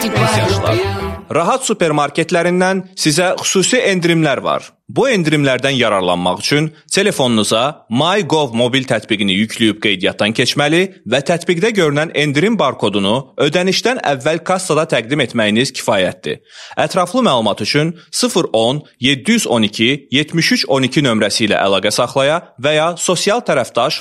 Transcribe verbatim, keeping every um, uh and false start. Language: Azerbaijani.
Ehtiyaclar. Rahat supermarketlərindən sizə xüsusi endirimlər var. Bu endirimlərdən yararlanmaq üçün telefonunuza MyGov mobil tətbiqini yükləyib qeydiyyatdan keçməli və tətbiqdə görünən endirim barkodunu ödənişdən əvvəl kassada təqdim etməyiniz kifayətdir. Ətraflı məlumat üçün sıfır on yeddi yüz on iki yetmiş üç on iki nömrəsi ilə əlaqə saxlaya və ya sosial tərəfdaş